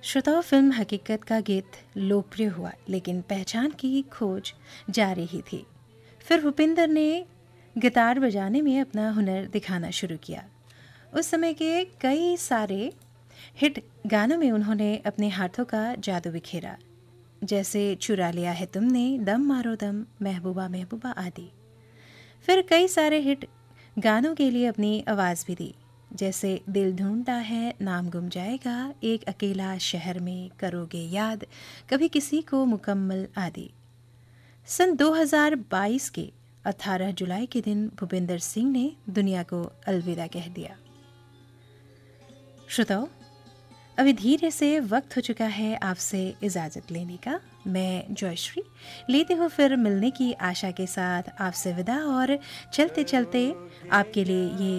श्रोताओं, फिल्म हकीकत का गीत लोकप्रिय हुआ, लेकिन पहचान की खोज जारी ही थी। फिर भूपिंदर ने गिटार बजाने में अपना हुनर दिखाना शुरू किया। उस समय के कई सारे हिट गानों में उन्होंने अपने हाथों का जादू बिखेरा, जैसे चुरा लिया है तुमने, दम मारो दम, महबूबा महबूबा आदि। फिर कई सारे हिट गानों के लिए अपनी आवाज़ भी दी, जैसे दिल ढूंढता है, नाम गुम जाएगा, एक अकेला शहर में, करोगे याद, कभी किसी को मुकम्मल आदि। सन 2022 के 18 जुलाई के दिन भूपिंदर सिंह ने दुनिया को अलविदा कह दिया। श्रोताओ, अभी धीरे से वक्त हो चुका है आपसे इजाज़त लेने का। मैं जयश्री लेती हूँ फिर मिलने की आशा के साथ आपसे विदा, और चलते चलते आपके लिए ये